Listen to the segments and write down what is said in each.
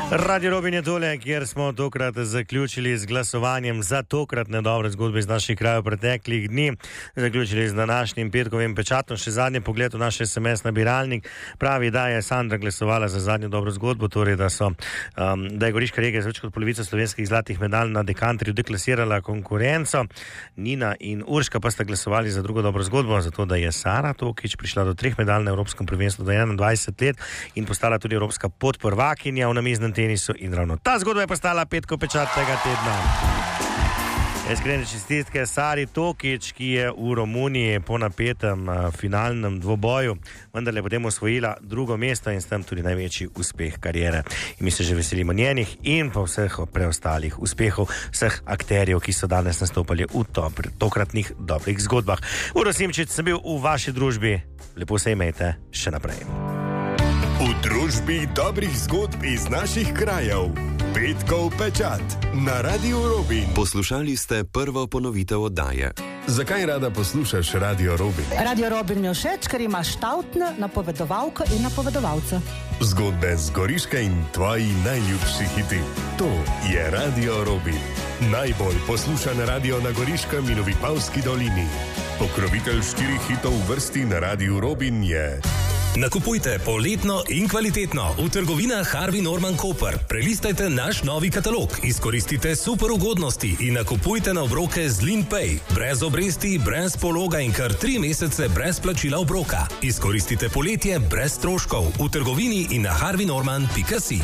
Radio Robin je tole, kjer smo tokrat zaključili z glasovanjem za tokratne dobre zgodbe iz naših krajev preteklih dni. Zaključili z današnjim petkovim pečatom. Še zadnji pogled v naš SMS nabiralnik pravi, da je Sandra glasovala za zadnjo dobro zgodbo, torej da je Goriška regija z več kot polovico slovenskih zlatih medalj na dekantriju deklasirala konkurenco. Nina in Urška pa sta glasovali za drugo dobro zgodbo, zato da je Sara Tokič prišla do 3 medalj na evropskem prvenstvu do 21 let in postala tudi evropska podprvakinja v namiznem tenisu in ravno ta zgodba je postala petkov pečat tega tedna. Iskrene čestitke Sari Tokič, ki je v Romuniji po napetem finalnem dvoboju vendarle potem osvojila drugo mesto in s tem tudi največji uspeh kariere. In mi se že veselimo njenih in pa vseh preostalih uspehov vseh akterjev, ki so danes nastopali v tokratnih dobrih zgodbah. Uroš Simčič sem bil v vaši družbi. Lepo se imejte še naprej. V družbi dobrih zgodb iz naših krajev. Petkov pečat na Radio Robin. Poslušali ste prvo ponovitev oddaje. Zakaj rada poslušaš Radio Robin? Radio Robin je všeč, ker imaš štavtne napovedovalke in napovedovalce. Zgodbe z Goriške in tvoji najljubši hiti. To je Radio Robin. Najbolj poslušan radio na Goriškem in v Vipavski dolini. Pokrovitelj 4 hitov v vrsti na Radio Robin je... Nakupujte poletno in kvalitetno v trgovinah Harvey Norman Koper. Prelistajte naš novi katalog, izkoristite super ugodnosti in nakupujte na obroke z LeanPay. Brez obresti, brez pologa in kar 3 mesece brez plačila obroka. Izkoristite poletje brez stroškov v trgovini in na harveynorman.si.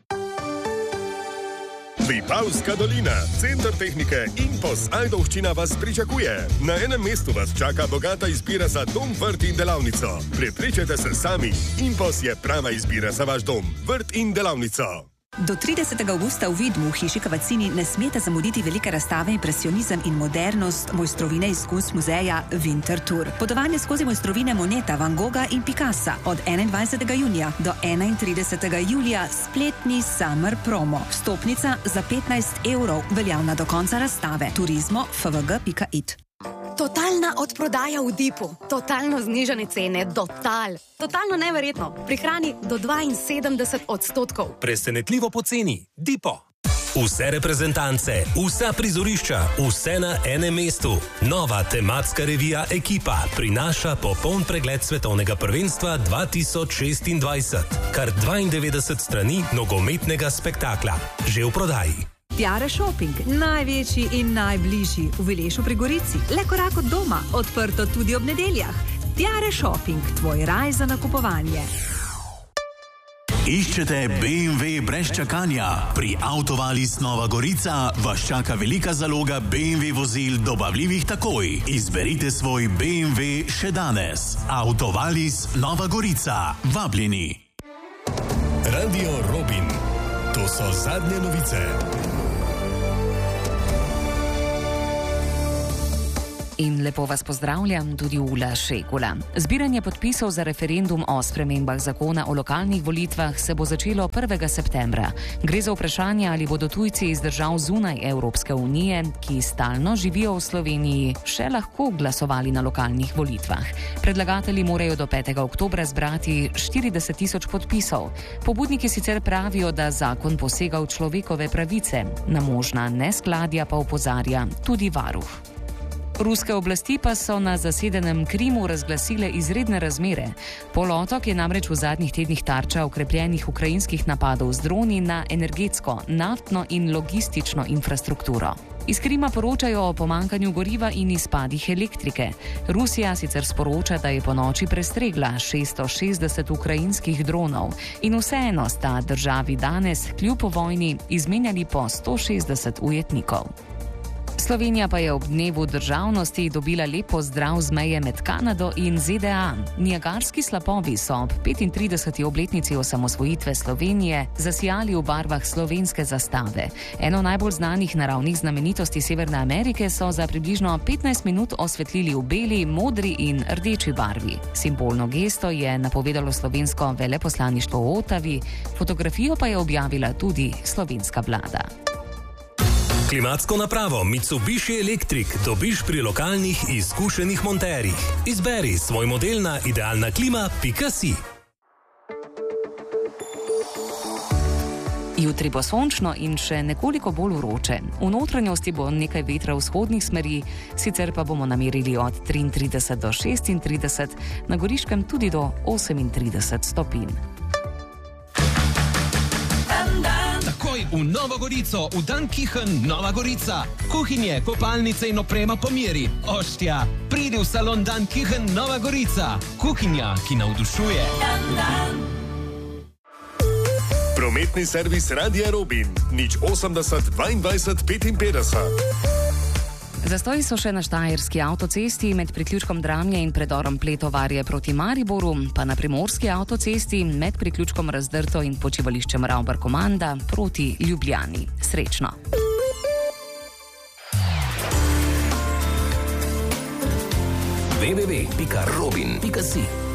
Vipavska dolina, center tehnike Impos Ajdovščina vas pričakuje. Na enem mestu vas čaka bogata izbira za dom, vrt in delavnico. Prepričajte se sami, Impos je prava izbira za vaš dom, vrt in delavnico. Do 30. augusta v Vidmu v hiši Cavazzini ne smete zamuditi velike razstave Impresionizem in modernost mojstrovine iz Kunst muzeja Winter Tour. Potovanje skozi mojstrovine Moneta, Van Gogha in Picassa od 21. junija do 31. julija spletni Summer Promo. Vstopnica za 15 €, veljavna do konca razstave. Turizmo fvg.it. Totalna odprodaja v Dipu, totalno znižane cene, totalno neverjetno, prihrani do 72%. Presenetljivo poceni, Dipo. Vse reprezentance, vsa prizorišča, vse na enem mestu. Nova tematska revija Ekipa prinaša popoln pregled svetovnega prvenstva 2026. Kar 92 strani nogometnega spektakla. Že v prodaji. Tiare Shopping, največji in najbližji v Vilešu pri Gorici. Le korak od doma, odprto tudi ob nedeljah. Tiare Shopping, tvoj raj za nakupovanje. Iščete BMW brez čakanja? Pri Autovalis Nova Gorica vas čaka velika zaloga BMW vozil dobavljivih takoj. Izberite svoj BMW še danes. Autovalis Nova Gorica. Vabljeni. Radio Robin. To so zadnje novice. In lepo vas pozdravljam tudi Ula Šekula. Zbiranje podpisov za referendum o spremembah zakona o lokalnih volitvah se bo začelo 1. septembra. Gre za vprašanje, ali bodo tujci iz držav zunaj Evropske unije, ki stalno živijo v Sloveniji, še lahko glasovali na lokalnih volitvah. Predlagatelji morajo do 5. oktobra zbrati 40 000 podpisov. Pobudniki sicer pravijo, da zakon posega v človekove pravice, na možna neskladja pa opozarja tudi varuh. Ruske oblasti pa so na zasedenem Krimu razglasile izredne razmere. Polotok je namreč v zadnjih tednih tarča okrepljenih ukrajinskih napadov z droni na energetsko, naftno in logistično infrastrukturo. Iz Krima poročajo o pomankanju goriva in izpadih elektrike. Rusija sicer sporoča, da je ponoči prestregla 660 ukrajinskih dronov in vseeno sta državi danes kljub vojni izmenjali po 160 ujetnikov. Slovenija pa je ob dnevu državnosti dobila lep pozdrav z meje med Kanado in ZDA. Niagarski slapovi so ob 35. obletnici osamosvojitve Slovenije zasijali v barvah slovenske zastave. Eno najbolj znanih naravnih znamenitosti Severne Amerike so za približno 15 minut osvetlili v beli, modri in rdeči barvi. Simbolno gesto je napovedalo slovensko veleposlaništvo v Ottawi, fotografijo pa je objavila tudi slovenska vlada. Klimatsko napravo Mitsubishi Electric dobiš pri lokalnih izkušenih monterjih. Izberi svoj model na idealnaklima.si. Jutri bo sončno in še nekoliko bolj vroče. V notranjosti bo nekaj vetra vzhodnih smeri, sicer pa bomo namerili od 33 do 36, na Goriškem tudi do 38 stopinj. Takoj v Novo Gorico, v Dan Kichen, Nova Gorica. Kuhinje, kopalnice in oprema po meri. Oštja, pridi v salon Dan Kichen, Nova Gorica. Kuhinja, ki navdušuje. Prometni servis Radia Robin, 080 22 55. Zastoji so še na Štajerski avtocesti med priključkom Dramlje in predorom Pletovarje proti Mariboru, pa na Primorski avtocesti med priključkom Razdrto in počivališčem Ravbar-Komanda proti Ljubljani. Srečno! www.robin.si